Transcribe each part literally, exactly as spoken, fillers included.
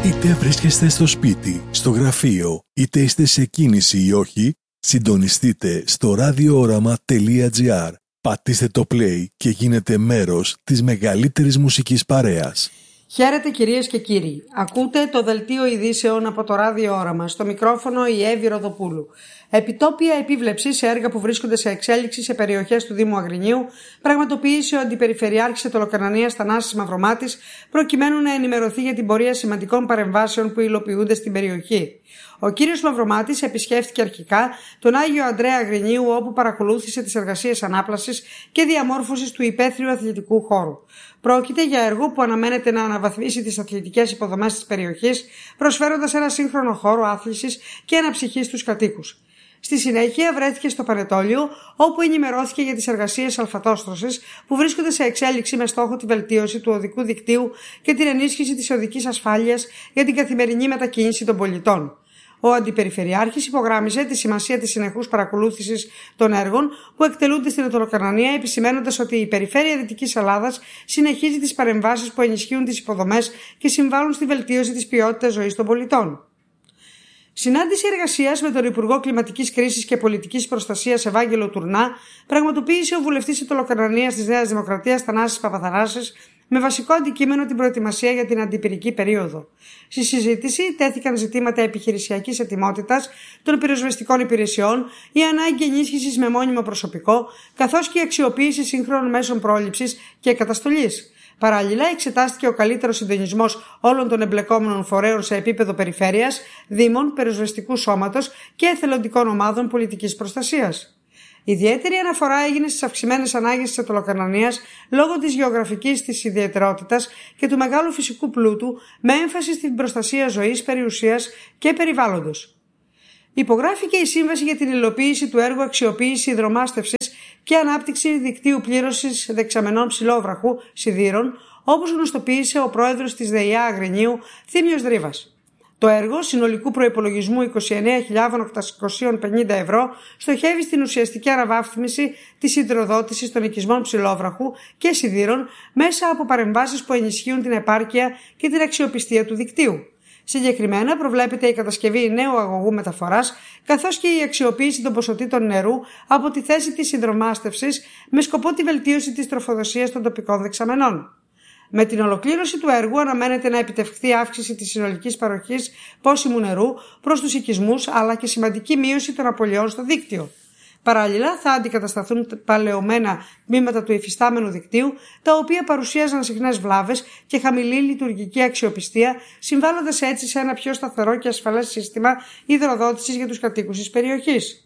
Είτε βρίσκεστε στο σπίτι, στο γραφείο, είτε είστε σε κίνηση ή όχι, συντονιστείτε στο ραδιόοραμα τελεία τζι άρ. Πατήστε το play και γίνετε μέρος της μεγαλύτερης μουσικής παρέας. Χαίρετε κυρίες και κύριοι. Ακούτε το δελτίο ειδήσεων από το ραδιόοραμα. Στο μικρόφωνο η Εύη Ροδοπούλου. Επιτόπια επίβλεψη σε έργα που βρίσκονται σε εξέλιξη σε περιοχές του Δήμου Αγρινίου πραγματοποίησε ο Αντιπεριφερειάρχης Αιτωλοκαρνανίας Θανάσης Μαυρομάτης προκειμένου να ενημερωθεί για την πορεία σημαντικών παρεμβάσεων που υλοποιούνται στην περιοχή. Ο κύριος Μαυρομάτης επισκέφθηκε αρχικά τον Άγιο Ανδρέα Αγρινίου, όπου παρακολούθησε τις εργασίες ανάπλασης και διαμόρφωσης του υπαίθριου αθλητικού χώρου. Πρόκειται για έργο που αναμένεται να αναβαθμίσει τις αθλητικές υποδομές της περιοχής, προσφέροντας ένα σύγχρονο χώρο άθλησης και αναψυχής στους κατοίκους. Στη συνέχεια βρέθηκε στο Πανετόλιο, όπου ενημερώθηκε για τις εργασίες αλφατόστρωσης που βρίσκονται σε εξέλιξη με στόχο τη βελτίωση του οδικού δικτύου και την ενίσχυση της οδικής ασφάλειας για την καθημερινή μετακίνηση των πολιτών. Ο Αντιπεριφερειάρχης υπογράμμισε τη σημασία της συνεχούς παρακολούθησης των έργων που εκτελούνται στην Αιτωλοκαρνανία, επισημαίνοντας ότι η περιφέρεια Δυτικής Ελλάδας συνεχίζει τις παρεμβάσεις που ενισχύουν τις υποδομές και συμβάλλουν στη βελτίωση της ποιότητας ζωής των πολιτών. Συνάντηση εργασίας με τον Υπουργό Κλιματικής Κρίσης και Πολιτικής Προστασίας Ευάγγελο Τουρνά πραγματοποίησε ο βουλευτής Αιτωλοκαρνανίας της Νέας Δημοκρατίας Θανάσης Παπαθανάσης, με βασικό αντικείμενο την προετοιμασία για την αντιπυρική περίοδο. Στη συζήτηση τέθηκαν ζητήματα επιχειρησιακής ετοιμότητας των πυροσβεστικών υπηρεσιών, η ανάγκη ενίσχυσης με μόνιμο προσωπικό, καθώς και η αξιοποίηση σύγχρονων μέσων πρόληψης και καταστολής. Παράλληλα, εξετάστηκε ο καλύτερος συντονισμός όλων των εμπλεκόμενων φορέων σε επίπεδο περιφέρειας, δήμων, πυροσβεστικού σώματος και εθελοντικών ομάδων πολιτικής προστασίας. Ιδιαίτερη αναφορά έγινε στις αυξημένες ανάγκες της Αιτωλοκαρνανίας λόγω της γεωγραφικής της ιδιαιτερότητας και του μεγάλου φυσικού πλούτου, με έμφαση στην προστασία ζωής, περιουσίας και περιβάλλοντος. Υπογράφηκε η σύμβαση για την υλοποίηση του έργου αξιοποίηση υδρομάστευσης και ανάπτυξη δικτύου πλήρωσης δεξαμενών ψηλόβραχου σιδήρων, όπως γνωστοποίησε ο πρόεδρος της ΔΕΙΑ Αγρινίου, Θήμιος Δρύβας. Το έργο συνολικού προϋπολογισμού είκοσι εννέα χιλιάδες οκτακόσια πενήντα ευρώ στοχεύει στην ουσιαστική αναβάθμιση της υδροδότησης των οικισμών ψηλόβραχου και σιδήρων μέσα από παρεμβάσεις που ενισχύουν την επάρκεια και την αξιοπιστία του δικτύου. Συγκεκριμένα προβλέπεται η κατασκευή νέου αγωγού μεταφοράς, καθώς και η αξιοποίηση των ποσοτήτων νερού από τη θέση της υδρομάστευσης με σκοπό τη βελτίωση της τροφοδοσίας των τοπικών δεξαμενών. Με την ολοκλήρωση του έργου αναμένεται να επιτευχθεί αύξηση της συνολικής παροχής πόσιμου νερού προς τους οικισμούς, αλλά και σημαντική μείωση των απολειών στο δίκτυο. Παράλληλα, θα αντικατασταθούν παλαιωμένα τμήματα του υφιστάμενου δικτύου, τα οποία παρουσίαζαν συχνές βλάβες και χαμηλή λειτουργική αξιοπιστία, συμβάλλοντας έτσι σε ένα πιο σταθερό και ασφαλές σύστημα υδροδότησης για τους κατοίκους της περιοχής.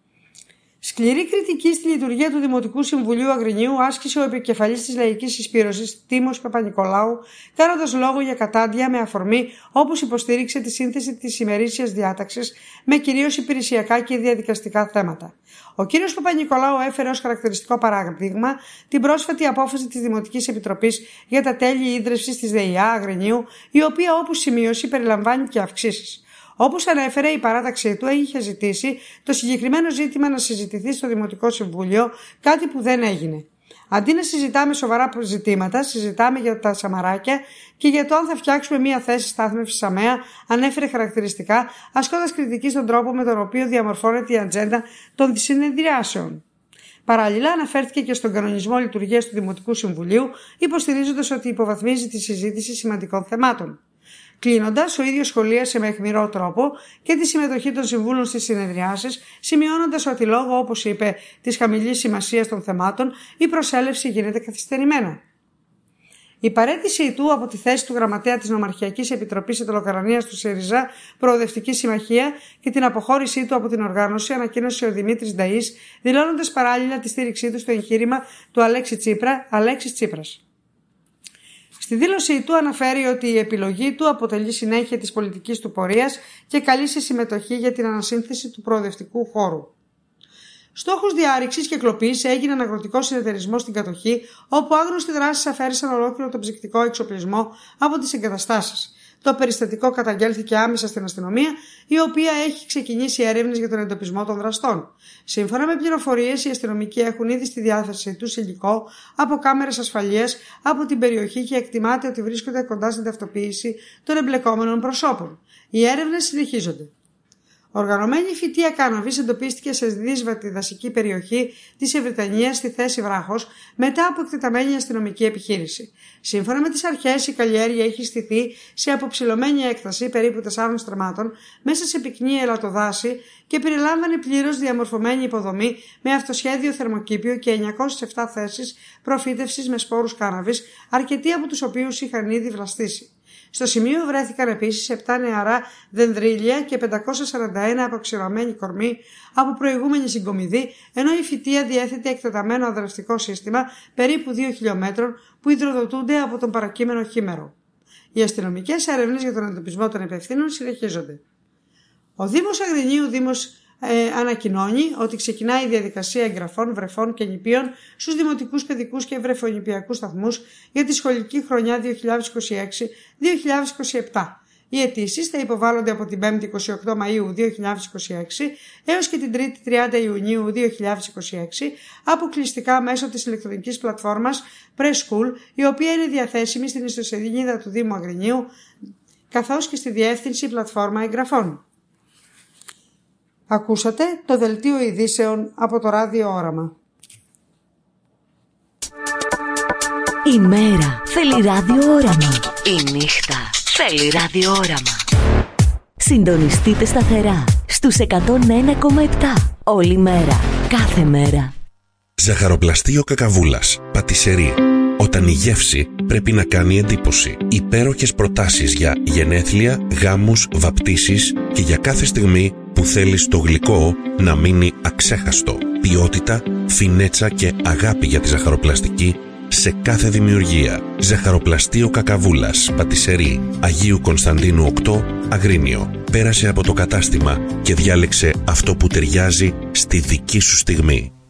Σκληρή κριτική στη λειτουργία του Δημοτικού Συμβουλίου Αγρινίου άσκησε ο επικεφαλής της Λαϊκής Συσπήρωσης, Τίμος Παπα-Νικολάου, κάνοντας λόγο για κατάντια με αφορμή όπως υποστήριξε τη σύνθεση της ημερήσιας διάταξης με κυρίως υπηρεσιακά και διαδικαστικά θέματα. Ο κ. Παπα-Νικολάου έφερε ως χαρακτηριστικό παράδειγμα την πρόσφατη απόφαση της Δημοτικής Επιτροπής για τα τέλη ίδρυυσης της ΔΕΙΑ Αγρινίου, η οποία, όπως σημείωσε, περιλαμβάνει και αυξήσεις. Όπως ανέφερε, η παράταξή του είχε ζητήσει το συγκεκριμένο ζήτημα να συζητηθεί στο Δημοτικό Συμβούλιο, κάτι που δεν έγινε. Αντί να συζητάμε σοβαρά ζητήματα, συζητάμε για τα σαμαράκια και για το αν θα φτιάξουμε μια θέση στάθμευσης ΑΜΕΑ, ανέφερε χαρακτηριστικά, ασκώντας κριτική στον τρόπο με τον οποίο διαμορφώνεται η ατζέντα των συνεδριάσεων. Παράλληλα, αναφέρθηκε και στον κανονισμό λειτουργίας του Δημοτικού Συμβουλίου, υποστηρίζοντας ότι υποβαθμίζει τη συζήτηση σημαντικών θεμάτων. Κλείνοντας, ο ίδιος σχολίασε με αιχμηρό τρόπο και τη συμμετοχή των συμβούλων στις συνεδριάσεις, σημειώνοντας ότι λόγω, όπως είπε, της χαμηλής σημασίας των θεμάτων, η προσέλευση γίνεται καθυστερημένα. Η παραίτησή του από τη θέση του γραμματέα της Νομαρχιακής Επιτροπής Αιτωλοκαρνανίας του ΣΥΡΙΖΑ Προοδευτική Συμμαχία και την αποχώρησή του από την οργάνωση ανακοίνωσε ο Δημήτρης Νταΐς, δηλώνοντας παράλληλα τη στήριξή του στο εγχείρημα του Αλέξη Τσίπρα, Αλέξης Τσίπρας. Στη δήλωσή του αναφέρει ότι η επιλογή του αποτελεί συνέχεια της πολιτικής του πορείας και καλεί σε συμμετοχή για την ανασύνθεση του προοδευτικού χώρου. Στόχος διάρρηξης και κλοπής έγινε ένα αγροτικό συνεταιρισμό στην κατοχή, όπου άγνωστοι δράστες αφαίρεσαν ολόκληρο τον ψυκτικό εξοπλισμό από τις εγκαταστάσεις. Το περιστατικό καταγγέλθηκε άμεσα στην αστυνομία, η οποία έχει ξεκινήσει έρευνες για τον εντοπισμό των δραστών. Σύμφωνα με πληροφορίες, οι αστυνομικοί έχουν ήδη στη διάθεση τους υλικό από κάμερες ασφαλείας από την περιοχή και εκτιμάται ότι βρίσκονται κοντά στην ταυτοποίηση των εμπλεκόμενων προσώπων. Οι έρευνες συνεχίζονται. Οργανωμένη φυτεία κάναβης εντοπίστηκε σε δύσβατη δασική περιοχή της Ευρυτανίας στη θέση Βράχος μετά από εκτεταμένη αστυνομική επιχείρηση. Σύμφωνα με τις αρχές, η καλλιέργεια έχει στηθεί σε αποψηλωμένη έκταση περίπου τεσσάρων στρεμμάτων μέσα σε πυκνή ελατοδάση και περιλάμβανε πλήρως διαμορφωμένη υποδομή με αυτοσχέδιο θερμοκήπιο και εννιακόσιες επτά θέσεις προφύτευσης με σπόρους κάναβης, αρκετοί από τους οποίους είχαν ήδη βλαστήσει. Στο σημείο βρέθηκαν επίσης επτά νεαρά δενδρύλια και πεντακόσια σαράντα ένα αποξηρωμένοι κορμοί από προηγούμενη συγκομιδή, ενώ η φυτεία διέθετε εκτεταμένο αδρευτικό σύστημα περίπου δύο χιλιόμετρων που υδροδοτούνται από τον παρακείμενο χήμερο. Οι αστυνομικές έρευνες για τον εντοπισμό των υπευθύνων συνεχίζονται. Ο Δήμος Αγρινίου Δήμος Ε, ανακοινώνει ότι ξεκινάει η διαδικασία εγγραφών βρεφών και νηπίων στους δημοτικούς, παιδικούς και βρεφονηπιακούς σταθμούς για τη σχολική χρονιά δύο χιλιάδες είκοσι έξι δύο χιλιάδες είκοσι επτά. Οι αιτήσεις θα υποβάλλονται από την πέμπτη εικοστή όγδοη Μαΐου δύο χιλιάδες είκοσι έξι έως και την τρίτη τριάντα Ιουνίου δύο χιλιάδες είκοσι έξι αποκλειστικά μέσω της ηλεκτρονικής πλατφόρμας PressSchool, η οποία είναι διαθέσιμη στην ιστοσελίδα του Δήμου Αγρινίου καθώς και στη διεύθυνση πλατφόρμα εγγραφών. Ακούσατε το δελτίο ειδήσεων από το Ράδιο Όραμα. Η μέρα θέλει ράδιο όραμα. Η νύχτα θέλει ράδιο όραμα. Συντονιστείτε σταθερά στους εκατόν ένα κόμμα επτά όλη μέρα, κάθε μέρα. Ζαχαροπλαστείο Κακαβούλας, πατισερί. Όταν η γεύση πρέπει να κάνει εντύπωση. Υπέροχες προτάσεις για γενέθλια, γάμους, βαπτίσεις και για κάθε στιγμή που θέλεις το γλυκό να μείνει αξέχαστο. Ποιότητα, φινέτσα και αγάπη για τη ζαχαροπλαστική σε κάθε δημιουργία. Ζαχαροπλαστείο Κακαβούλας, πατισερί, Αγίου Κωνσταντίνου οκτώ, Αγρίνιο. Πέρασε από το κατάστημα και διάλεξε αυτό που ταιριάζει στη δική σου στιγμή.